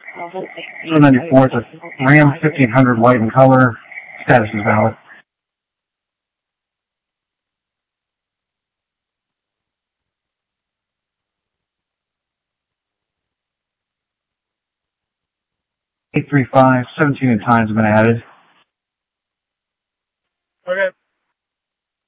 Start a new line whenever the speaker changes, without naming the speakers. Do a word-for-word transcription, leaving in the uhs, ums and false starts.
zero ninety-four, it's a Ram fifteen hundred white in color. Status is valid. eight three five, seventeen in times have been added.